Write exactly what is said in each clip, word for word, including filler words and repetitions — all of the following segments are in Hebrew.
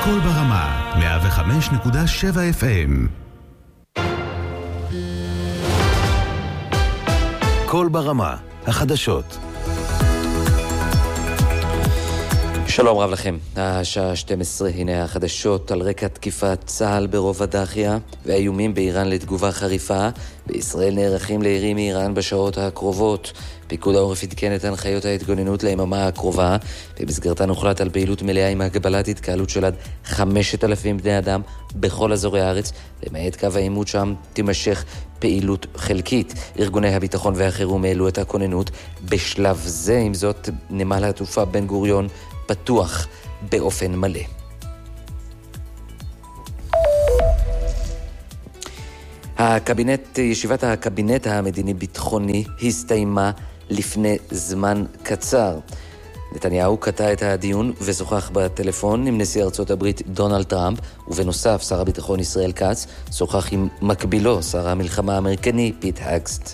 קול ברמה, מאה וחמש נקודה שבע אף אם. קול ברמה, החדשות. שלום רב לכם, השעה שתים עשרה, הנה החדשות על רקע תקיפת צה"ל ברובע דחיה והאיומים באיראן לתגובה חריפה. בישראל נערכים לירי מאיראן בשעות הקרובות. פיקוד העורף עדכן את הנחיות ההתגוננות ליממה הקרובה, במסגרתן הוחלט על פעילות מלאה עם הגבלת התקהלות של עד חמשת אלפים בני אדם בכל אזורי הארץ, למעט קו העימות שם תימשך פעילות חלקית. ארגוני הביטחון והחירום העלו את הכוננות בשלב זה. עם זאת, נמל התעופה בן גוריון פתוח באופן מלא. הקבינט, ישיבת הקבינט המדיני-ביטחוני הסתיימה לפני זמן קצר. נתניהו קטע את הדיון ושוחח בטלפון עם נשיא ארצות הברית דונלד טראמפ, ובנוסף שר הביטחון ישראל כץ שוחח עם מקבילו, שר המלחמה האמריקני פיט הגסט.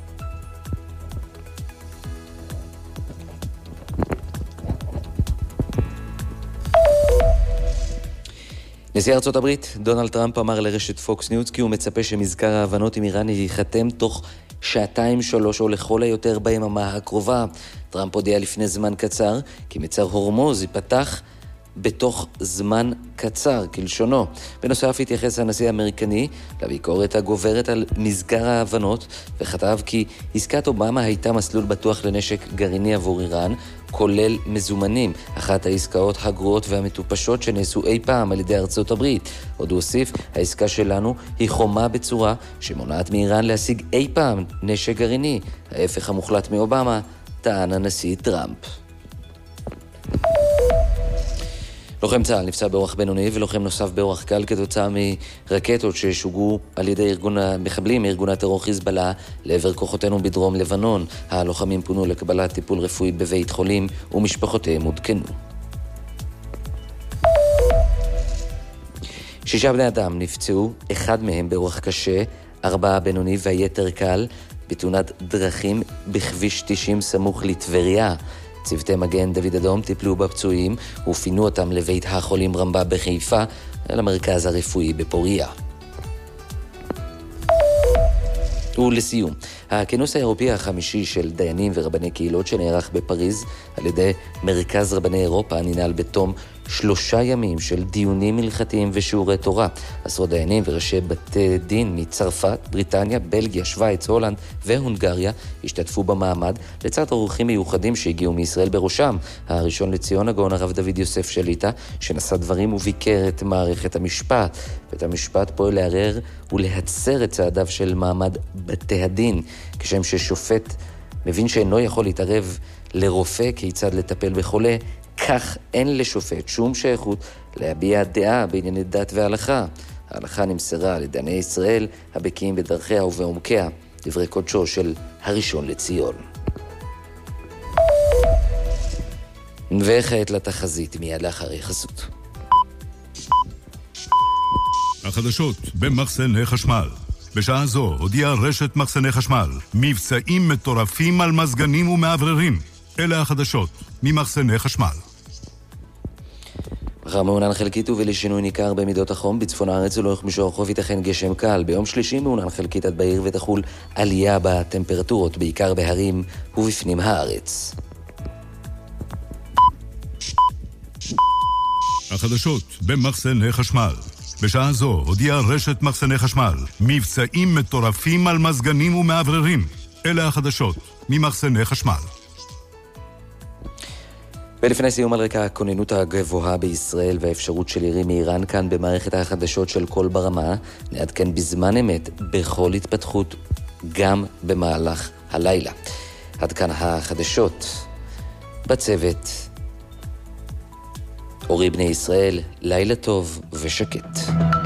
נשיא ארצות הברית דונלד טראמפ אמר לרשת פוקס ניוז כי הוא מצפה שמזכר ההבנות עם איראן ייחתם תוך שעתיים שלוש או לכל היותר ביממה הקרובה. טראמפ הודיע לפני זמן קצר כי מצר הורמוז ייפתח בתוך זמן קצר, כלשונו. בנוסף התייחס הנשיא האמריקני לביקורת הגוברת על מזכר ההבנות, וכתב כי עסקת אובמה הייתה מסלול בטוח לנשק גרעיני עבור איראן, כולל מזומנים, אחת העסקאות הגרועות והמטופשות שנעשו אי פעם על ידי ארצות הברית. עוד הוסיף, העסקה שלנו היא חומה בצורה שמונעת מאיראן להשיג אי פעם נשק גרעיני, ההפך המוחלט מאובמה, טען הנשיא טראמפ. לוחם צה"ל נפצע באורח בינוני ולוחם נוסף באורח קל כתוצאה מרקטות ששוגרו על ידי ארגון המחבלים מארגון הטרור חיזבאללה לעבר כוחותינו בדרום לבנון. הלוחמים פונו לקבלת טיפול רפואי בבית חולים ומשפחותיהם עודכנו. שישה בני אדם נפצעו, אחד מהם באורח קשה, ארבעה בינוני והיתר קל, בתאונת דרכים בכביש תשעים סמוך לטבריה. צוותי מגן דוד אדום טיפלו בפצועים ופינו אותם לבית החולים רמב"ם בחיפה, למרכז הרפואי בפוריה. ולסיום, הכינוס האירופי החמישי של דיינים ורבני קהילות שנערך בפריז על ידי מרכז רבני אירופה ננעל בתום שלושה ימים של דיונים הלכתיים ושיעורי תורה. עשרות דיינים וראשי בתי דין מצרפת, בריטניה, בלגיה, שוויץ, הולנד והונגריה השתתפו במעמד לצד אורחים מיוחדים שהגיעו מישראל, בראשם הראשון לציון הגאון הרב דוד יוסף שליטה, שנשא דברים וביקר את מערכת המשפט. בית המשפט פועל לערער ולהצר את צעדיו של מעמד בתי הדין, כשם ששופט מבין שאינו יכול להתערב לרופא כיצד לטפל בחולה, כך אין לשופט שום שייכות להביע דעה בענייני דת והלכה. ההלכה נמסרה על ידי דייני ישראל הבקיאים בדרכיה ובעומקיה, דברי קודשו של הראשון לציון. וכעת לתחזית מיד לאחרי חסות. החדשות במחסני חשמל. בשעה זו הודיעה רשת מחסני חשמל מבצעים מטורפים על מזגנים ומעבררים. אלה החדשות ממחסני חשמל. מחר מעונן חלקית ולשינוי ניכר במידות החום בצפון הארץ ולאורך מישור החוף ייתכן גשם קל. ביום שלישי מעונן חלקית עד בעיר ותחול עלייה בטמפרטורות, בעיקר בהרים ובפנים הארץ. החדשות במחסני חשמל. בשעה זו הודיעה רשת מחסני חשמל מבצעים מטורפים על מזגנים ומעבררים. אלה החדשות ממחסני חשמל. ולפני סיום, על רקע הכוננות הגבוהה בישראל והאפשרות של ירי מאיראן, כאן במערכת החדשות של קול ברמה נעדכן בזמן אמת בכל התפתחות, גם במהלך הלילה. עד כאן החדשות. בצוות אורי בני ישראל, לילה טוב ושקט.